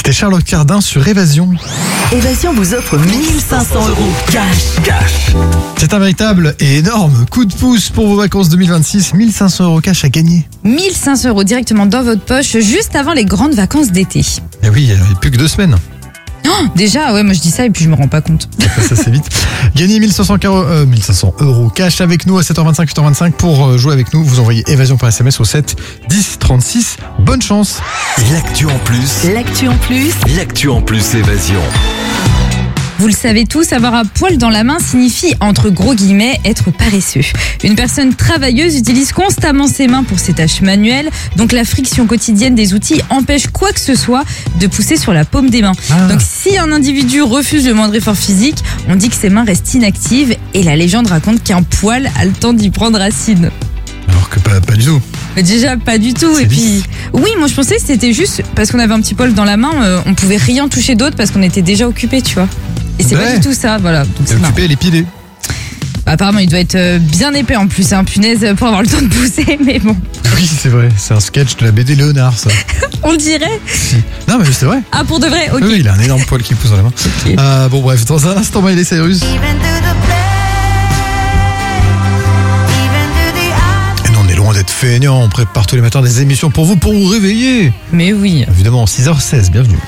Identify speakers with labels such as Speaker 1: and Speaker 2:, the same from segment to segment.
Speaker 1: C'était Charlotte Cardin sur Évasion.
Speaker 2: Évasion vous offre 1500 € cash.
Speaker 1: C'est un véritable et énorme coup de pouce pour vos vacances 2026. 1500 € cash à gagner.
Speaker 3: 1500 € directement dans votre poche juste avant les grandes vacances d'été.
Speaker 1: Et oui, il n'y a plus que 2 semaines.
Speaker 3: Oh, déjà, ouais, moi je dis ça et puis je me rends pas compte.
Speaker 1: Ça passe assez vite. Gagnez 1500 € cash avec nous à 7h25, 8h25. Pour jouer avec nous, vous envoyez Évasion par SMS au 7 10 36. Bonne chance.
Speaker 4: L'actu en plus.
Speaker 2: L'actu en plus.
Speaker 4: L'actu en plus Évasion.
Speaker 3: Vous le savez tous, avoir un poil dans la main signifie, entre gros guillemets, être paresseux. Une personne travailleuse utilise constamment ses mains pour ses tâches manuelles, donc la friction quotidienne des outils empêche quoi que ce soit de pousser sur la paume des mains. Donc si un individu refuse le moindre effort physique, on dit que ses mains restent inactives et la légende raconte qu'un poil a le temps d'y prendre racine.
Speaker 1: Alors que pas du tout.
Speaker 3: Mais déjà, pas du tout.
Speaker 1: C'est
Speaker 3: Et puis,
Speaker 1: lisse.
Speaker 3: oui, moi je pensais que c'était juste parce qu'on avait un petit poil dans la main, on pouvait rien toucher d'autre parce qu'on était déjà occupé, tu vois. Et c'est pas
Speaker 1: Ouais.
Speaker 3: du tout ça, voilà. Donc
Speaker 1: T'es
Speaker 3: c'est marrant.
Speaker 1: occupé, elle est pilée.
Speaker 3: Bah, apparemment, il doit être bien épais en plus, punaise, pour avoir le temps de pousser, mais bon,
Speaker 1: Oui, c'est vrai. C'est un sketch de la BD Léonard, ça.
Speaker 3: on le dirait.
Speaker 1: Non, mais c'est vrai.
Speaker 3: Ah, pour de vrai, ok.
Speaker 1: Oui, il a un énorme poil qui pousse dans la main.
Speaker 3: Ok.
Speaker 1: Bon, bref, dans un instant, Miley Cyrus. Et non, on est loin d'être feignant. On prépare tous les matins des émissions pour vous réveiller.
Speaker 3: Mais oui.
Speaker 1: Évidemment, 6h16, bienvenue.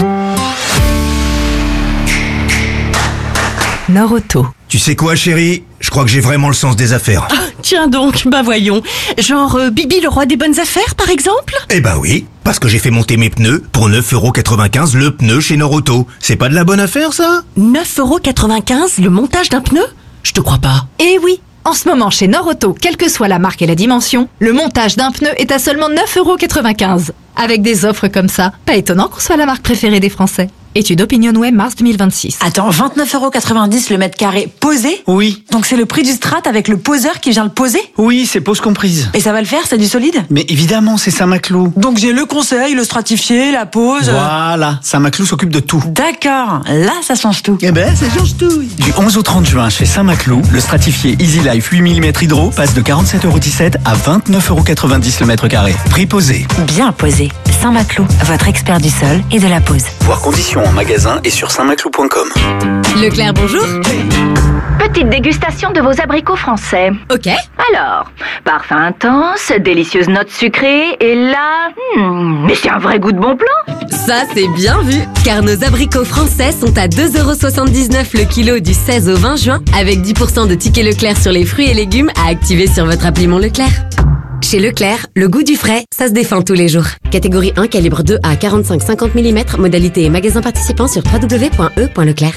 Speaker 2: Nord-Auto.
Speaker 5: Tu sais quoi, chérie? Je crois que j'ai vraiment le sens des affaires.
Speaker 6: Tiens donc, bah voyons. Genre Bibi le roi des bonnes affaires, par exemple?
Speaker 5: Eh ben oui, parce que j'ai fait monter mes pneus pour 9,95 € le pneu chez Nord-Auto. C'est pas de la bonne affaire, ça?
Speaker 6: 9,95 € le montage d'un pneu? Je te crois pas.
Speaker 7: Eh oui, en ce moment chez Nord-Auto, quelle que soit la marque et la dimension, le montage d'un pneu est à seulement 9,95 €. Avec des offres comme ça, pas étonnant qu'on soit la marque préférée des Français. Étude OpinionWay mars 2026.
Speaker 8: Attends, 29,90 € le mètre carré posé?
Speaker 9: Oui,
Speaker 8: Donc c'est le prix du Strat avec le poseur qui vient le poser?
Speaker 9: oui, c'est pause comprise.
Speaker 8: Et ça va le faire, c'est du solide?
Speaker 9: Mais évidemment, c'est Saint-Maclou.
Speaker 8: Donc j'ai le conseil, le stratifié, la pose.
Speaker 9: Voilà, Saint-Maclou s'occupe de tout.
Speaker 8: D'accord, là ça change tout.
Speaker 9: Eh ben, ça change tout. Du 11 au 30 juin chez Saint-Maclou, le stratifié Easy Life 8 mm hydro passe de 47,17 € à 29,90 € le mètre carré. Prix posé.
Speaker 8: Bien posé. Saint-Maclou, votre expert du sol et de la pose.
Speaker 9: Voir conditions en magasin et sur saintmaclou.com.
Speaker 7: Leclerc, bonjour.
Speaker 10: Petite dégustation de vos abricots français.
Speaker 7: Ok.
Speaker 10: Alors, parfum intense, délicieuse note sucrée, et là... mais c'est un vrai goût de bon plan.
Speaker 11: Ça, c'est bien vu, car nos abricots français sont à 2,79 € le kilo du 16 au 20 juin, avec 10% de tickets Leclerc sur les fruits et légumes à activer sur votre appli Mon Leclerc. Chez Leclerc, le goût du frais, ça se défend tous les jours. Catégorie 1, calibre 2 à 45-50 mm, modalité et magasin participant sur www.e.leclerc.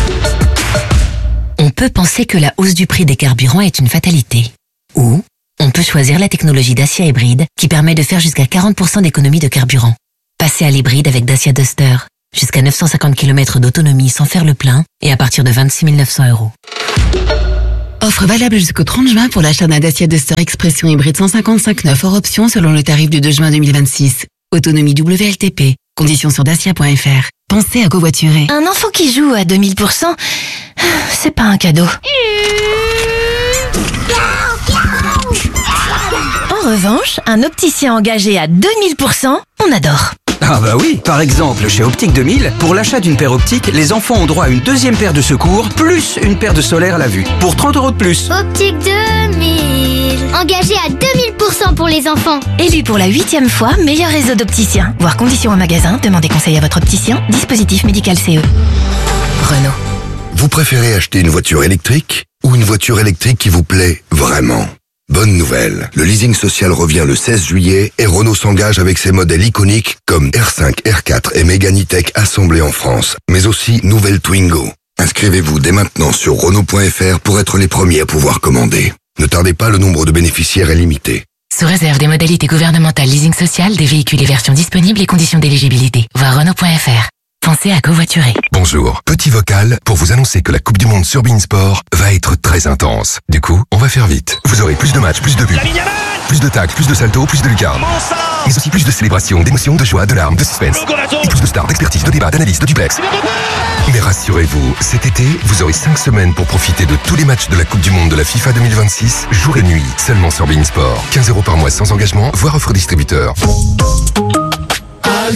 Speaker 12: On peut penser que la hausse du prix des carburants est une fatalité. Ou on peut choisir la technologie Dacia hybride qui permet de faire jusqu'à 40% d'économie de carburant. Passez à l'hybride avec Dacia Duster. Jusqu'à 950 km d'autonomie sans faire le plein et à partir de 26 900 €.
Speaker 13: Offre valable jusqu'au 30 juin pour l'achat d'un Dacia Duster Expression hybride 155 hors option selon le tarif du 2 juin 2026. Autonomie WLTP. Conditions sur dacia.fr. Pensez à covoiturer.
Speaker 12: Un enfant qui joue à 2000%, c'est pas un cadeau. En revanche, un opticien engagé à 2000%, on adore.
Speaker 14: Ah bah oui, par exemple, chez Optique 2000, pour l'achat d'une paire optique, les enfants ont droit à une deuxième paire de secours, plus une paire de solaire à la vue, pour 30 € de plus.
Speaker 15: Optique 2000, engagé à 2000% pour les enfants.
Speaker 12: Élu pour la 8e fois, meilleur réseau d'opticiens. Voir conditions en magasin, demandez conseil à votre opticien. Dispositif médical CE. Renault.
Speaker 16: Vous préférez acheter une voiture électrique ou une voiture électrique qui vous plaît vraiment ? Bonne nouvelle, le leasing social revient le 16 juillet et Renault s'engage avec ses modèles iconiques comme R5, R4 et Mégane E-Tech assemblés en France, mais aussi nouvelle Twingo. Inscrivez-vous dès maintenant sur Renault.fr pour être les premiers à pouvoir commander. Ne tardez pas, le nombre de bénéficiaires est limité.
Speaker 12: Sous réserve des modalités gouvernementales leasing social, des véhicules et versions disponibles et conditions d'éligibilité. Voir Renault.fr. Pensez à covoiturer.
Speaker 17: Bonjour, petit vocal pour vous annoncer que la Coupe du Monde sur Beansport va être très intense. Du coup, on va faire vite. Vous aurez plus de matchs, plus de buts, plus de tacles, plus de saltos, plus de lucarnes. Mais aussi plus de célébrations, d'émotions, de joie, de larmes, de suspense. Et plus de stars, d'expertise, de débats, d'analyse, de duplex. Mais rassurez-vous, cet été, vous aurez 5 semaines pour profiter de tous les matchs de la Coupe du Monde de la FIFA 2026, jour et nuit, seulement sur Beansport. 15 € par mois sans engagement, voire offre distributeur.
Speaker 18: Aldi.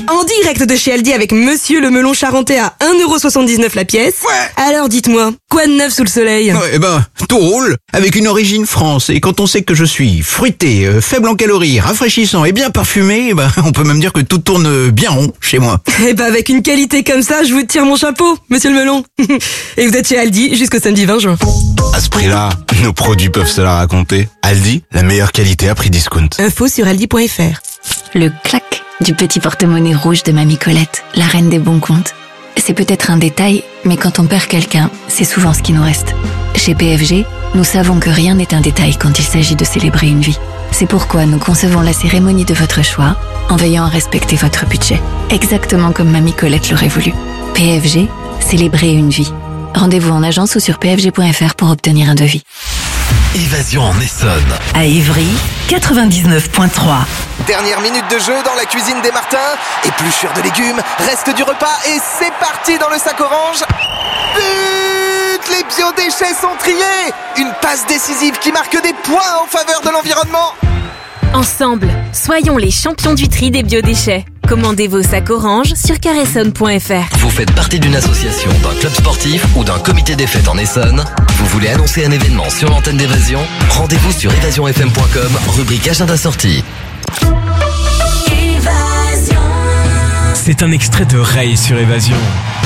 Speaker 18: En direct de chez Aldi avec Monsieur le melon charentais à 1,79€ la pièce. Ouais. Alors dites-moi, quoi de neuf sous le soleil?
Speaker 19: Tout roule, avec une origine France. Et quand on sait que je suis fruité, faible en calories, rafraîchissant et bien parfumé, on peut même dire que tout tourne bien rond chez moi.
Speaker 18: Avec une qualité comme ça, je vous tire mon chapeau, Monsieur le melon. Et vous êtes chez Aldi jusqu'au samedi 20 juin.
Speaker 20: À ce prix-là, nos produits peuvent se la raconter. Aldi, la meilleure qualité à prix discount.
Speaker 18: Info sur aldi.fr.
Speaker 12: Le clac du petit porte-monnaie rouge de Mamie Colette, la reine des bons comptes. C'est peut-être un détail, mais quand on perd quelqu'un, c'est souvent ce qui nous reste. Chez PFG, nous savons que rien n'est un détail quand il s'agit de célébrer une vie. C'est pourquoi nous concevons la cérémonie de votre choix en veillant à respecter votre budget, exactement comme Mamie Colette l'aurait voulu. PFG, célébrer une vie. Rendez-vous en agence ou sur pfg.fr pour obtenir un devis.
Speaker 4: Évasion en Essonne.
Speaker 2: À Ivry, 99.3.
Speaker 21: Dernière minute de jeu dans la cuisine des Martins. Épluchure de légumes, reste du repas et c'est parti dans le sac orange. But! Les biodéchets sont triés. Une passe décisive qui marque des points en faveur de l'environnement.
Speaker 22: Ensemble, soyons les champions du tri des biodéchets. Commandez vos sacs orange sur caresson.fr.
Speaker 4: Vous faites partie d'une association, d'un club sportif ou d'un comité des fêtes en Essonne? Vous voulez annoncer un événement sur l'antenne d'Évasion? Rendez-vous sur évasionfm.com, rubrique agenda sortie.
Speaker 23: C'est un extrait de Ray sur Évasion.